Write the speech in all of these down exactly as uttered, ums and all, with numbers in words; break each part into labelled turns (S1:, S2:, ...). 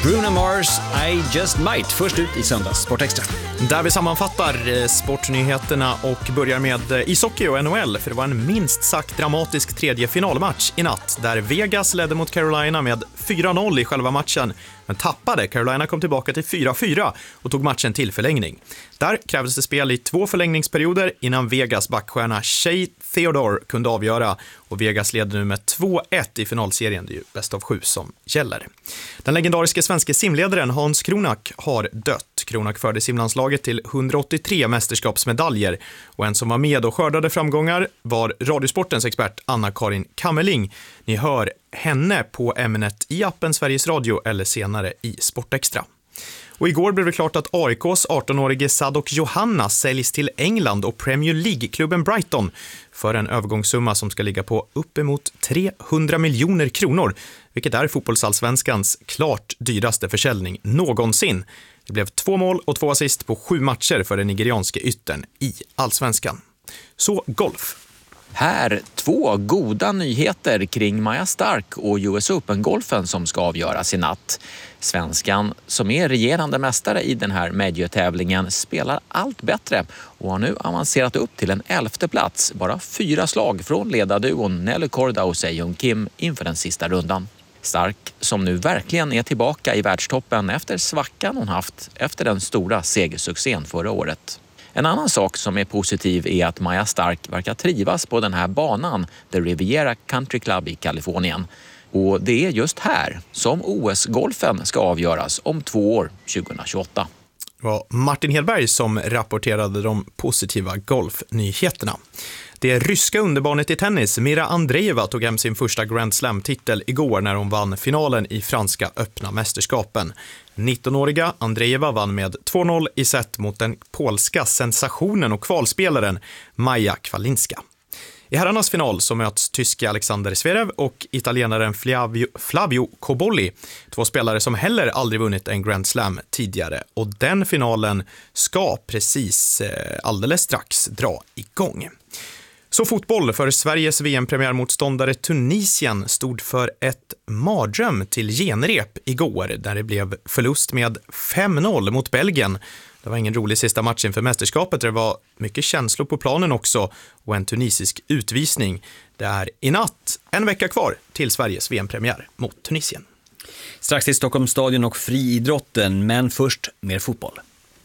S1: Bruno Mars, I Just Might. Först ut i söndags Sportextra.
S2: Där vi sammanfattar sportnyheterna och börjar med ishockey och N H L. För det var en minst sagt dramatisk tredje finalmatch i natt. Där Vegas ledde mot Carolina med fyra noll i själva matchen. Men tappade. Carolina kom tillbaka till fyra fyra och tog matchen till förlängning. Där krävdes det spel i två förlängningsperioder innan Vegas backstjärna Shea Theodore kunde avgöra. Och Vegas leder nu med två ett i finalserien. Det är ju bäst av sju som gäller. Den legendariske svenska simledaren Hans Kronak har dött. Kronak förde simlandslaget till hundraåttiotre mästerskapsmedaljer. Och en som var med och skördade framgångar var Radiosportens expert Anna-Karin Kammerling. Ni hör henne på ämnet i appen Sveriges Radio eller senare i Sportextra. Och igår blev det klart att A I K:s arton-årige Sadok Johanna säljs till England och Premier League-klubben Brighton för en övergångssumma som ska ligga på uppemot trehundra miljoner kronor, vilket är fotbollsallsvenskans klart dyraste försäljning någonsin. Det blev två mål och två assist på sju matcher för den nigerianska yttern i allsvenskan. Så golf.
S3: Här två goda nyheter kring Maja Stark och U S Open-golfen som ska avgöras i natt. Svenskan, som är regerande mästare i den här major-tävlingen, spelar allt bättre och har nu avancerat upp till en elfte plats. Bara fyra slag från ledarduon Nelly Korda och Sejong Kim inför den sista rundan. Stark, som nu verkligen är tillbaka i världstoppen efter svackan hon haft efter den stora segersuccén förra året. En annan sak som är positiv är att Maja Stark verkar trivas på den här banan, The Riviera Country Club i Kalifornien. Och det är just här som O S-golfen ska avgöras om två år, tjugohundratjugoåtta.
S2: Det var Martin Hedberg som rapporterade de positiva golfnyheterna. Det ryska underbarnet i tennis, Mira Andreeva, tog hem sin första Grand Slam-titel igår när hon vann finalen i franska öppna mästerskapen. nittonåriga Andreeva vann med två noll i set mot den polska sensationen och kvalspelaren Maja Kvalinska. I herrarnas final så möts tyska Alexander Zverev och italienaren Flavio, Flavio Cobolli, två spelare som heller aldrig vunnit en Grand Slam tidigare. Och den finalen ska precis eh, alldeles strax dra igång. Så fotboll, för Sveriges V M-premiärmotståndare Tunisien stod för ett mardröm till genrep igår där det blev förlust med fem noll mot Belgien. Det var ingen rolig sista match inför mästerskapet. Det var mycket känslor på planen också och en tunisisk utvisning. Det är i natt en vecka kvar till Sveriges V M-premiär mot Tunisien.
S1: Strax till Stockholmsstadion och friidrotten, men först mer fotboll.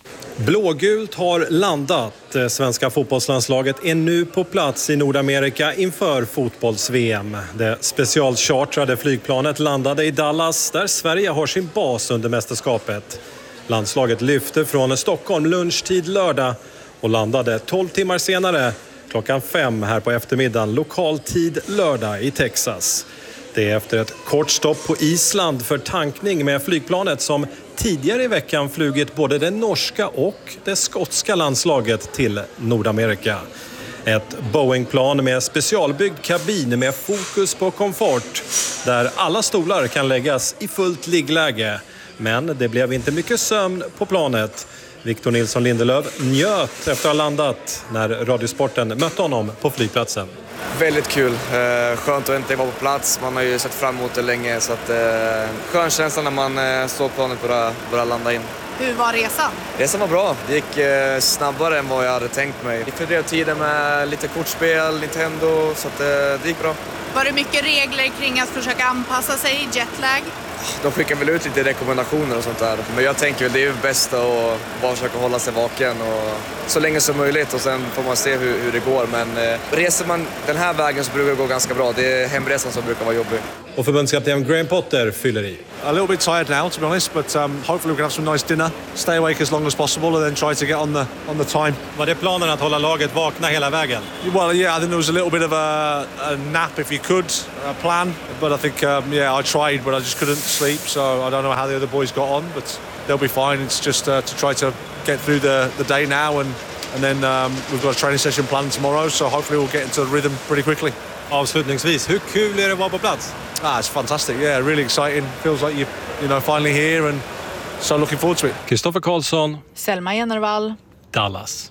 S4: Blågult har landat. Svenska fotbollslandslaget är nu på plats i Nordamerika inför fotbolls-V M. Det specialchartrade flygplanet landade i Dallas där Sverige har sin bas under mästerskapet. Landslaget lyfte från Stockholm lunchtid lördag och landade tolv timmar senare klockan fem här på eftermiddagen lokal tid lördag i Texas. Det är efter ett kort stopp på Island för tankning med flygplanet som tidigare i veckan flugit både det norska och det skotska landslaget till Nordamerika. Ett Boeing-plan med specialbyggd kabin med fokus på komfort där alla stolar kan läggas i fullt liggläge. Men det blev inte mycket sömn på planet. Victor Nilsson Lindelöf njöt efter att ha landat när Radiosporten mötte honom på flygplatsen.
S5: Väldigt kul. Skönt att äntligen vara på plats. Man har ju sett fram emot det länge. Så att, skön känsla när man står på planet och bara, bara landa in.
S6: Hur var resan?
S5: Resan var bra. Det gick snabbare än vad jag hade tänkt mig. Vi fördrev tiden med lite kortspel, Nintendo, så att, det gick bra.
S6: Var det mycket regler kring att försöka anpassa sig i jetlag?
S5: De skickar väl ut lite rekommendationer och sånt där. Men jag tänker väl det är ju bäst att bara försöka hålla sig vaken och så länge som möjligt och sen får man se hur, hur det går. Men eh, reser man den här vägen så brukar det gå ganska bra. Det är hemresan som brukar vara jobbig.
S4: Och förbundskapten Graham Potter fyller i.
S7: A little bit tired now, to be honest, but um, hopefully we can have some nice dinner, stay awake as long as possible and then try to get on the on the time.
S4: Var det planen att hålla laget vakna hela vägen?
S7: Well, yeah, I think there was a little bit of a, a nap if you could, a plan, but I think um, yeah, I tried, but I just couldn't sleep, so I don't know how the other boys got on, but they'll be fine. It's just uh, to try to get through the the day now, and and then um, we've got a training session planned tomorrow, so hopefully we'll get into the rhythm pretty quickly.
S4: Avslutningsvis, hur kul är det att vara på plats?
S7: Ah, it's fantastic. Yeah, really exciting. Feels like you, you know, finally here, and so looking forward to it.
S8: Kristoffer Karlsson,
S6: Selma Jennervall,
S8: Dallas.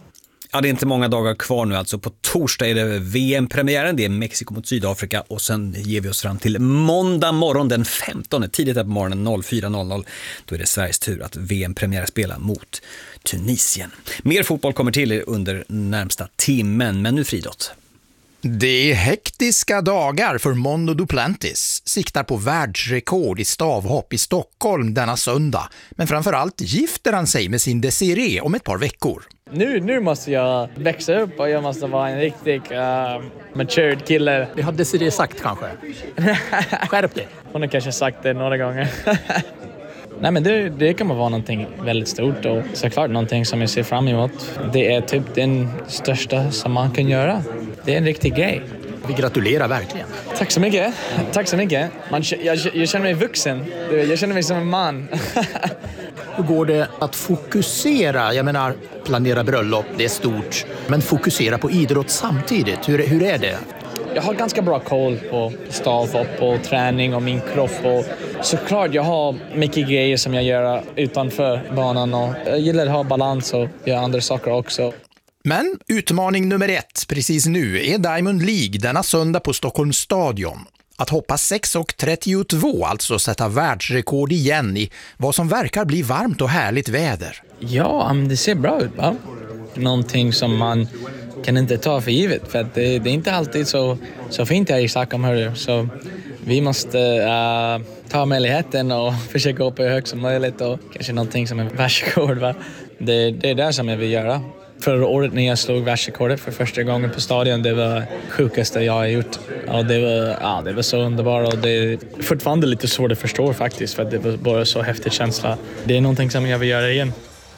S1: Ja, det är inte många dagar kvar nu alltså. På torsdag är det V M-premiären, det är Mexiko mot Sydafrika och sen ger vi oss fram till måndag morgon den femtonde, tidigt på morgonen fyra noll noll. Då är det Sveriges tur att V M-premiär spela mot Tunisien. Mer fotboll kommer till under närmsta timmen, men nu friidrott.
S8: Det är hektiska dagar för Mondo Duplantis. Siktar på världsrekord i stavhopp i Stockholm denna söndag. Men framförallt gifter han sig med sin Desiree om ett par veckor.
S9: Nu, nu måste jag växa upp och jag måste vara en riktig uh, matured kille.
S8: Det har Desiree sagt kanske. Skärp dig.
S9: Hon har kanske sagt det några gånger. Nej, men det, det kan vara någonting väldigt stort och såklart någonting som jag ser fram emot. Det är typ den största som man kan göra. Det är en riktig grej.
S8: Vi gratulerar verkligen.
S9: Tack så mycket. Tack så mycket. Man, jag, jag känner mig vuxen. Jag känner mig som en man.
S8: Hur går det att fokusera? Jag menar, planera bröllop, det är stort. Men fokusera på idrott samtidigt. Hur, hur är det?
S9: Jag har ganska bra koll på stavhopp och träning och min kropp. Och såklart, jag har mycket grejer som jag gör utanför banan. Och jag gillar att ha balans och göra andra saker också.
S8: Men utmaning nummer ett precis nu är Diamond League denna söndag på Stockholms stadion. Att hoppa sex trettiotvå, alltså sätta världsrekord igen i vad som verkar bli varmt och härligt väder.
S9: Ja, det ser bra ut, va? Någonting som man kan inte ta för givet. För att det, det är inte alltid så, så fint här i Stockholm, hörru. Så vi måste uh, ta möjligheten och försöka hoppa hur högt som möjligt. Och kanske någonting som är världsrekord, va? Det, det är det som jag vill göra. Förra året när jag slog världsrekordet för första gången på stadion, det var sjukaste jag har gjort. Och det var, ja, det var så underbart och det är fortfarande lite svårt att förstå faktiskt, för att det var bara så häftig känsla. Det är någonting som jag vill göra igen.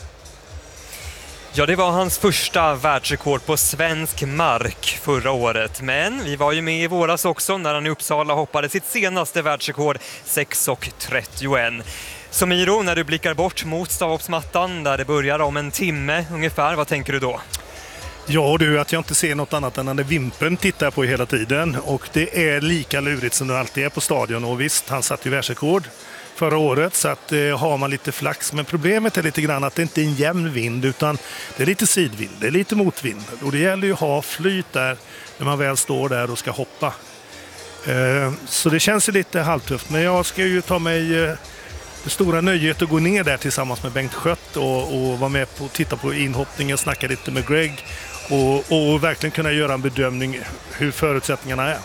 S10: Ja, det var hans första världsrekord på svensk mark förra året. Men vi var ju med i våras också när han i Uppsala hoppade sitt senaste världsrekord sex trettioett. Så Miro, när du blickar bort mot stavhoppsmattan där det börjar om en timme ungefär, vad tänker du då?
S11: Ja du, att jag inte ser något annat än när Vimpen tittar på hela tiden. Och det är lika lurigt som det alltid är på stadion. Och visst, han satt ju världsrekord förra året, så att eh, har man lite flax. Men problemet är lite grann att det inte är en jämn vind, utan det är lite sidvind, det är lite motvind. Och det gäller ju att ha flyt där när man väl står där och ska hoppa. Eh, så det känns ju lite halvtufft, men jag ska ju ta mig eh, det stora nöjet att gå ner där tillsammans med Bengt Schött och, och vara med på titta på inhoppningen, snacka lite med Greg och, och verkligen kunna göra en bedömning hur förutsättningarna är.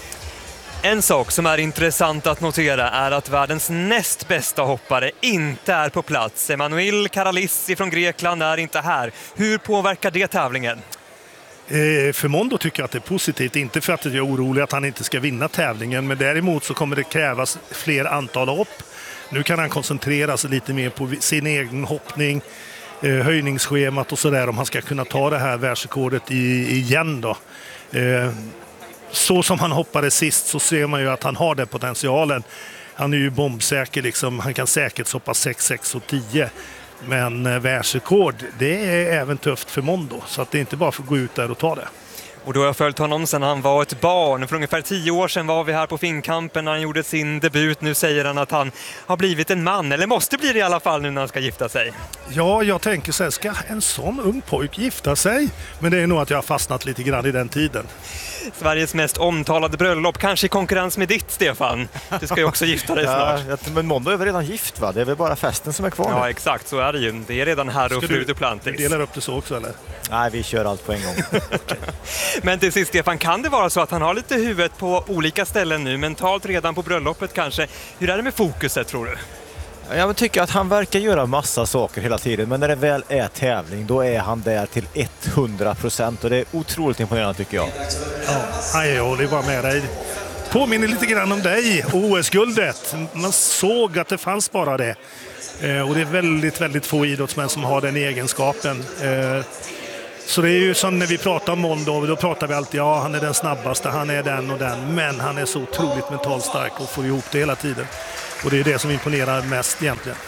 S10: En sak som är intressant att notera är att världens näst bästa hoppare inte är på plats. Emanuel Karalissi från Grekland är inte här. Hur påverkar det tävlingen?
S11: Eh, för Mondo tycker jag att det är positivt. Inte för att jag är orolig att han inte ska vinna tävlingen, men däremot så kommer det krävas fler antal hopp. Nu kan han koncentrera sig lite mer på sin egen hoppning, eh, höjningsschemat och sådär, om han ska kunna ta det här världsrekordet i, igen då. Eh, så som han hoppade sist så ser man ju att han har den potentialen. Han är ju bombsäker liksom, han kan säkert hoppa sex, sex och tio. Men eh, världsrekord, det är även tufft för Mondo, så att det är inte bara för att gå ut där och ta det.
S10: Och då har jag följt honom sedan han var ett barn. För ungefär tio år sedan var vi här på Finnkampen när han gjorde sin debut. Nu säger han att han har blivit en man, eller måste bli det i alla fall nu när han ska gifta sig.
S11: Ja, jag tänker så här, ska en sån ung pojk gifta sig? Men det är nog att jag har fastnat lite grann i den tiden.
S10: Sveriges mest omtalade bröllop, kanske i konkurrens med ditt, Stefan. Du ska ju också gifta dig snart.
S12: Ja, men Mondo är väl redan gift, va? Det är väl bara festen som är kvar.
S10: Ja, exakt, så är det ju. Det är redan här och fru Duplantis.
S11: Du delar upp det så också, eller?
S12: Nej, vi kör allt på en gång.
S11: Okay.
S10: Men till sist, Stefan, kan det vara så att han har lite huvudet på olika ställen nu, mentalt redan på bröllopet kanske? Hur är det med fokuset, tror du?
S12: Jag tycker att han verkar göra massa saker hela tiden, men när det väl är tävling då är han där till hundra procent och det är otroligt imponerande tycker jag.
S11: Ja, jag håller bara med dig. Påminner lite grann om dig, O S-guldet. Man såg att det fanns bara det. Eh, och det är väldigt, väldigt få idrottsmän som har den egenskapen. Eh, så det är ju som när vi pratar om Mondo, då pratar vi alltid, ja han är den snabbaste, han är den och den. Men han är så otroligt mentalt stark och får ihop det hela tiden. Och det är det som imponerar mest egentligen.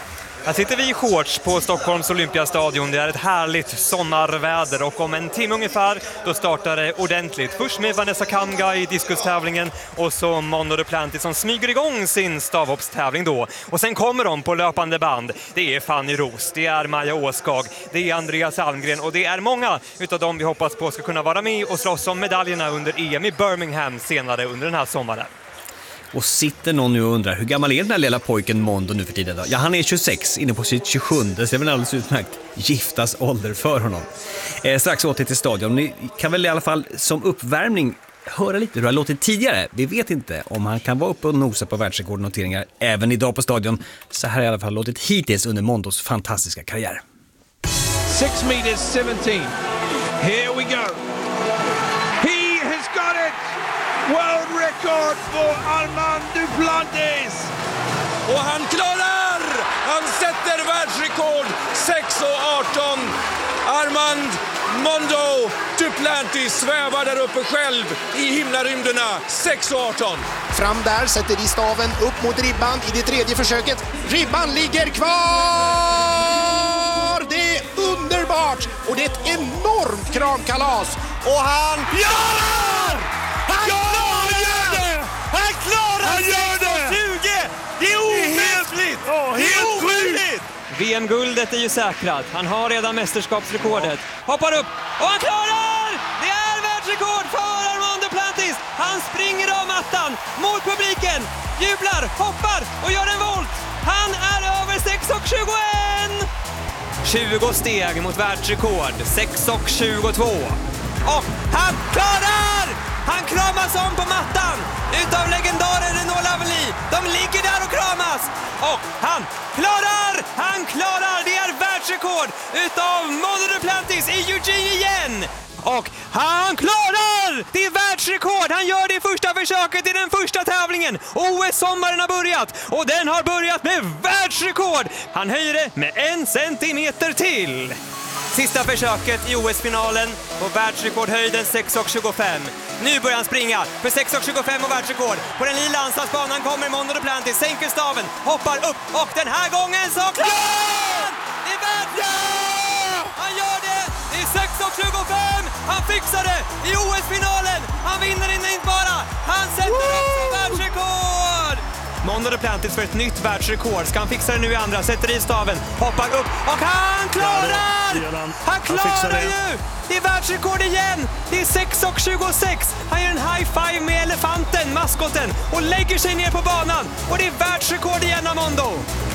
S10: Här sitter vi i shorts på Stockholms Olympiastadion. Det är ett härligt sommarväder och om en timme ungefär då startar det ordentligt. Först med Vanessa Kamga i diskustävlingen och så Mondo Duplantis som smyger igång sin stavhoppstävling då. Och sen kommer de på löpande band. Det är Fanny Ros, det är Maja Åskag, det är Andreas Almgren och det är många utav dem vi hoppas på ska kunna vara med och slåss om medaljerna under E M i Birmingham senare under den här sommaren.
S1: Och sitter någon nu och undrar, hur gammal är den här lilla pojken Mondo nu för tiden då? Ja, han är tjugosex, inne på sitt tjugosju. Så det är väl alldeles utmärkt giftas ålder för honom. Eh, strax åter till stadion. Ni kan väl i alla fall som uppvärmning höra lite hur det har låtit tidigare. Vi vet inte om han kan vara uppe och nosa på världsrekordnoteringar även idag på stadion. Så här har i alla fall låtit hittills under Mondos fantastiska karriär.
S13: six meters seventeen. Here we go. He has got it! World record for Armand Duplantis!
S14: Och han klarar! Han sätter världsrekord sex arton. Armand Mondo Duplantis svävar där uppe själv i himlarymderna. sex arton.
S15: Fram där sätter vi staven upp mot ribban i det tredje försöket. Ribban ligger kvar! Det är underbart! Och det är ett enormt kramkalas. Och han...
S14: Ja!
S15: Han
S14: ja!
S15: klarar det!
S14: Han klarar
S15: han gör det!
S14: tjugo! Det är omöjligt!
S15: Oh,
S14: det är omöjligt!
S10: V M-guldet är ju säkrat. Han har redan mästerskapsrekordet. Hoppar upp och han klarar! Det är världsrekord för Armand Duplantis. Han springer av mattan mot publiken, jublar, hoppar och gör en volt. Han är över sex tjugoett. tjugo steg mot världsrekord, sex tjugotvå. Och han klarar! Han kramas om på mattan utav legendaren Renaud Lavely. De ligger där och kramas. Och han klarar! Han klarar! Det är världsrekord utav Mondo Duplantis i Eugene igen. Och han klarar! Det är världsrekord! Han gör det i första försöket i den första tävlingen. O S-sommaren har börjat och den har börjat med världsrekord. Han höjer det med en centimeter till. Sista försöket i O S-finalen på världsrekordhöjden sex tjugofem. Nu börjar han springa för sex tjugofem och världsrekord. På den lilla anslagsbanan kommer Mondo Duplantis, sänker staven, hoppar upp och den här gången så klarar! Det är världsrekord! Han gör det! Det är sex tjugofem! Han fixar det i O S-finalen! Han vinner inte bara! Han sätter också världsrekord! Mondo Duplantis för ett nytt världsrekord. Ska han fixa det nu i andra? Sätter i staven, hoppar upp och han klarar! Han klarar ju! Det är världsrekord igen! Det är sex tjugosex. Han gör en high five med elefanten, maskoten, och lägger sig ner på banan. Och det är världsrekord igen av Mondo.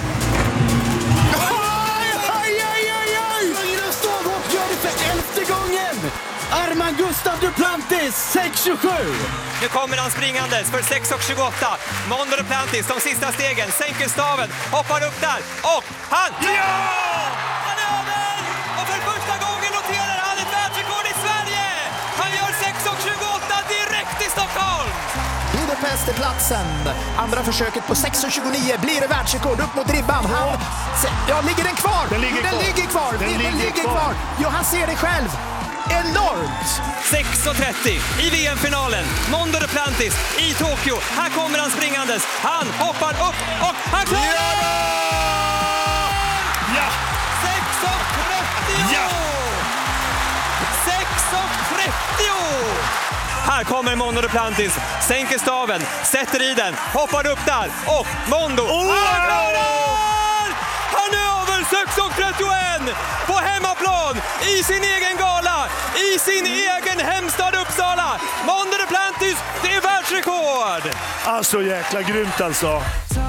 S15: Aj, aj, aj, aj, aj! Magnus Stavhopp gör det för elfte gången! Armand Gustav Duplantis, sex tjugosju!
S10: Nu kommer han springandes för sex tjugoåtta. Mondo Duplantis, de sista stegen, sänker staven, hoppar upp där och han... Ja! Han är över! Och för första gången noterar han ett världsrekord i Sverige! Han gör sex tjugoåtta direkt i Stockholm!
S15: Budapest är platsen. Andra försöket på sex tjugonio blir det världsrekord upp mot ribban. Han... Ja, ligger den kvar?
S11: Den ligger
S15: den
S11: kvar.
S15: Ligger kvar. Den, den ligger, ligger kvar. kvar. Ja, han ser det själv. Enormt!
S10: sex trettio i V M-finalen. Mondo Duplantis i Tokyo. Här kommer han springandes. Han hoppar upp och han klarar!
S11: Ja!
S10: sex trettio!
S11: Ja!
S10: sex trettio! Här kommer Mondo Duplantis, sänker staven, sätter i den, hoppar upp där och Mondo,
S11: oh!
S10: han klarar! Han är över sex trettioett på hemmaplan, i sin egen gala, i sin egen hemstad Uppsala. Mondo Duplantis, det är världsrekord!
S11: Alltså jäkla grymt alltså.